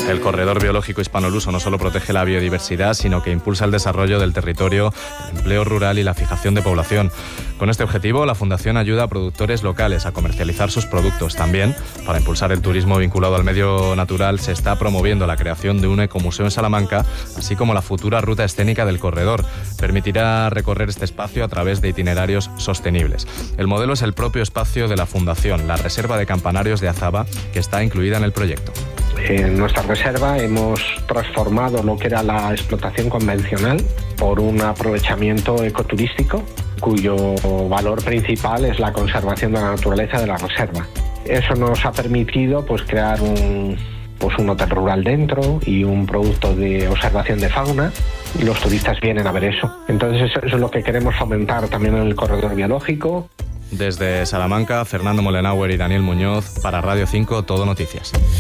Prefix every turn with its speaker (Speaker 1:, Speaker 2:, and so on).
Speaker 1: El corredor biológico hispanoluso no solo protege la biodiversidad, sino que impulsa el desarrollo del territorio, el empleo rural y la fijación de población. Con este objetivo, la Fundación ayuda a productores locales a comercializar sus productos. También, para impulsar el turismo vinculado al medio natural, se está promoviendo la creación de un ecomuseo en Salamanca, así como la futura ruta escénica del corredor. Permitirá recorrer este espacio a través de itinerarios sostenibles. El modelo es el propio espacio de la Fundación, la Reserva de Campanarios de Azaba, que está incluida en el proyecto.
Speaker 2: En nuestra reserva hemos transformado lo que era la explotación convencional por un aprovechamiento ecoturístico, cuyo valor principal es la conservación de la naturaleza de la reserva. Eso nos ha permitido crear un hotel rural dentro y un producto de observación de fauna, y los turistas vienen a ver eso. Entonces eso es lo que queremos fomentar también en el corredor biológico.
Speaker 1: Desde Salamanca, Fernando Molenauer y Daniel Muñoz, para Radio 5, Todo Noticias.